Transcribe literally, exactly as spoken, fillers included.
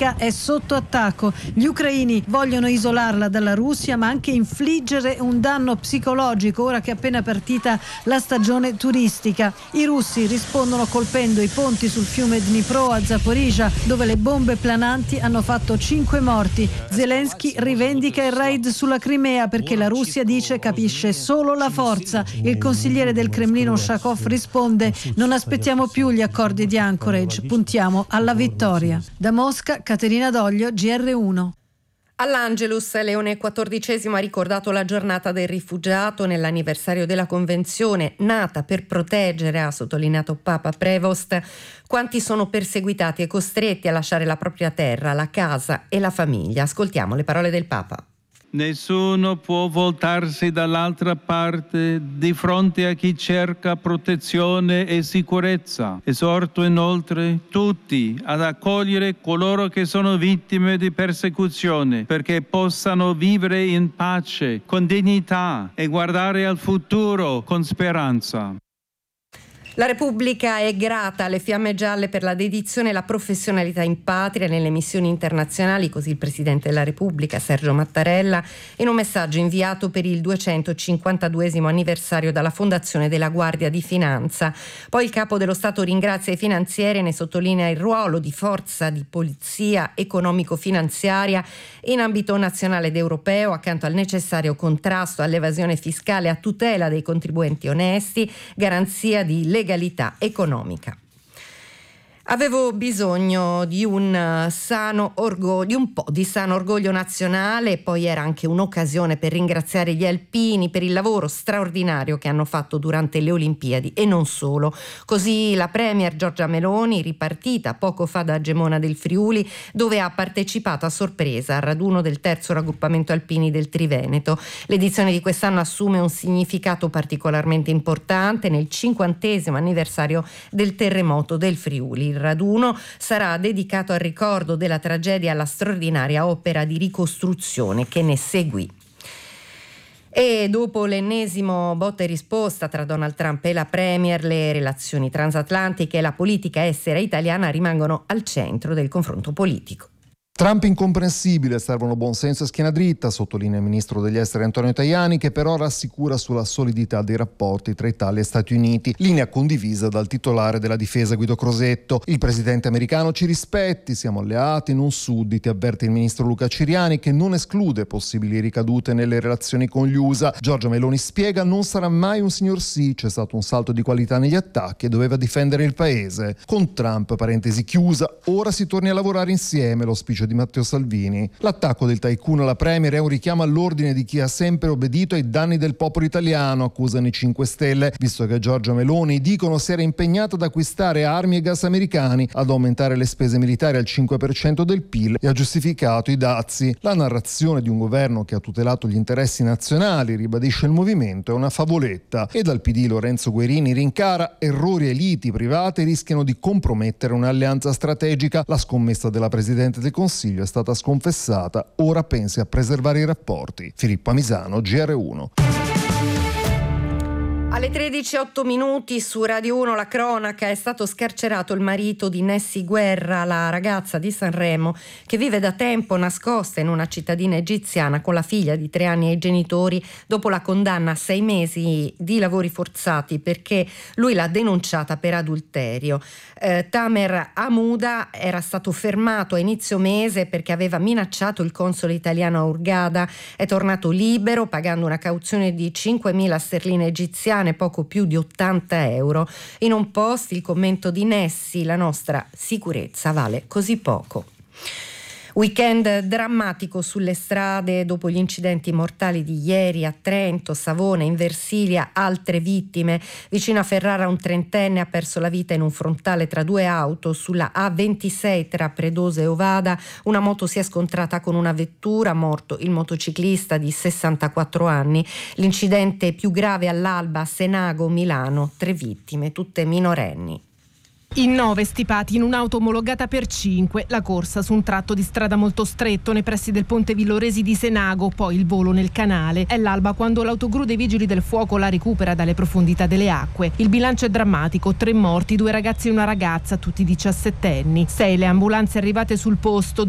turistica è sotto attacco. Gli ucraini vogliono isolarla dalla Russia, ma anche infliggere un danno psicologico ora che è appena partita la stagione turistica. I russi rispondono colpendo i ponti sul fiume Dnipro a Zaporizhzhia, dove le bombe plananti hanno fatto cinque morti. Zelensky rivendica il raid sulla Crimea perché la Russia dice capisce solo la forza. Il consigliere del Cremlino Ushakov risponde: non aspettiamo più gli accordi di Anchorage, puntiamo alla vittoria. Da Mosca, Caterina Doglio, G R uno. All'Angelus, Leone quattordicesimo ha ricordato la giornata del rifugiato nell'anniversario della convenzione nata per proteggere, ha sottolineato Papa Prevost, quanti sono perseguitati e costretti a lasciare la propria terra, la casa e la famiglia. Ascoltiamo le parole del Papa. Nessuno può voltarsi dall'altra parte di fronte a chi cerca protezione e sicurezza. Esorto inoltre tutti ad accogliere coloro che sono vittime di persecuzione, perché possano vivere in pace, con dignità e guardare al futuro con speranza. La Repubblica è grata alle Fiamme Gialle per la dedizione e la professionalità in patria nelle missioni internazionali, così il Presidente della Repubblica Sergio Mattarella in un messaggio inviato per il duecentocinquantaduesimo anniversario dalla Fondazione della Guardia di Finanza. Poi il Capo dello Stato ringrazia i finanzieri e ne sottolinea il ruolo di forza di polizia economico-finanziaria in ambito nazionale ed europeo, accanto al necessario contrasto all'evasione fiscale a tutela dei contribuenti onesti, garanzia di legalità legalità economica. Avevo bisogno di un sano orgoglio, di un po' di sano orgoglio nazionale, poi era anche un'occasione per ringraziare gli alpini per il lavoro straordinario che hanno fatto durante le Olimpiadi e non solo. Così la premier Giorgia Meloni, ripartita poco fa da Gemona del Friuli, dove ha partecipato a sorpresa al raduno del terzo raggruppamento alpini del Triveneto. L'edizione di quest'anno assume un significato particolarmente importante nel cinquantesimo anniversario del terremoto del Friuli. Il raduno sarà dedicato al ricordo della tragedia e alla straordinaria opera di ricostruzione che ne seguì. E dopo l'ennesimo botta e risposta tra Donald Trump e la premier, le relazioni transatlantiche e la politica estera italiana rimangono al centro del confronto politico. Trump incomprensibile, servono buonsenso e schiena dritta, sottolinea il ministro degli esteri Antonio Tajani, che però rassicura sulla solidità dei rapporti tra Italia e Stati Uniti, linea condivisa dal titolare della difesa Guido Crosetto. Il presidente americano ci rispetti, siamo alleati, non sudditi, avverte il ministro Luca Ciriani, che non esclude possibili ricadute nelle relazioni con gli U S A. Giorgia Meloni spiega: non sarà mai un signor sì, c'è stato un salto di qualità negli attacchi e doveva difendere il paese. Con Trump, parentesi chiusa, ora si torni a lavorare insieme, l'auspicio di Matteo Salvini. L'attacco del tycoon alla premier è un richiamo all'ordine di chi ha sempre obbedito ai danni del popolo italiano, accusano i cinque Stelle, visto che Giorgia Meloni, dicono, si era impegnata ad acquistare armi e gas americani, ad aumentare le spese militari al cinque per cento del P I L e ha giustificato i dazi. La narrazione di un governo che ha tutelato gli interessi nazionali, ribadisce il movimento, è una favoletta, e dal P D Lorenzo Guerini rincara: errori e liti private rischiano di compromettere un'alleanza strategica. La scommessa della Presidente del Consiglio è stata sconfessata, ora pensi a preservare i rapporti. Filippo Misano, G R uno. Alle tredici e otto minuti su Radio uno la cronaca. È stato scarcerato il marito di Nessy Guerra, la ragazza di Sanremo che vive da tempo nascosta in una cittadina egiziana con la figlia di tre anni ai genitori dopo la condanna a sei mesi di lavori forzati perché lui l'ha denunciata per adulterio. Eh, Tamer Amuda era stato fermato a inizio mese perché aveva minacciato il console italiano a Hurghada. È tornato libero pagando una cauzione di cinquemila sterline egiziane, poco più di ottanta euro. In un post il commento di Nessy: la nostra sicurezza vale così poco. Weekend drammatico sulle strade dopo gli incidenti mortali di ieri a Trento, Savona, in Versilia, altre vittime. Vicino a Ferrara un trentenne ha perso la vita in un frontale tra due auto. Sulla A ventisei tra Predosa e Ovada una moto si è scontrata con una vettura, morto il motociclista di sessantaquattro anni. L'incidente più grave all'alba a Senago, Milano, tre vittime, tutte minorenni. In nove stipati in un'auto omologata per cinque, la corsa su un tratto di strada molto stretto nei pressi del ponte Villoresi di Senago, poi il volo nel canale. È l'alba quando l'autogru dei vigili del fuoco la recupera dalle profondità delle acque. Il bilancio è drammatico: tre morti, due ragazzi e una ragazza, tutti diciassettenni. Sei le ambulanze arrivate sul posto.